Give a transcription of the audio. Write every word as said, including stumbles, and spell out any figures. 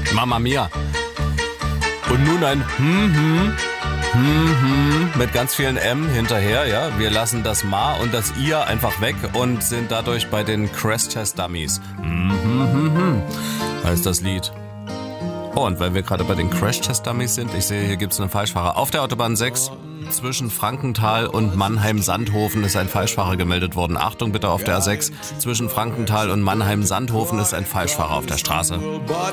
Mama Mia. Und nun ein hm, hm, hm, hm, mit ganz vielen M hinterher, ja. Wir lassen das Ma und das Ihr einfach weg und sind dadurch bei den Crash Test Dummies. Hm, hm, hm, hm, heißt das Lied. Oh, und weil wir gerade bei den Crash Test Dummies sind, ich sehe, hier gibt's einen Falschfahrer. Auf der Autobahn sechs zwischen Frankenthal und Mannheim-Sandhofen ist ein Falschfahrer gemeldet worden. Achtung bitte auf der A sechs. Zwischen Frankenthal und Mannheim-Sandhofen ist ein Falschfahrer auf der Straße.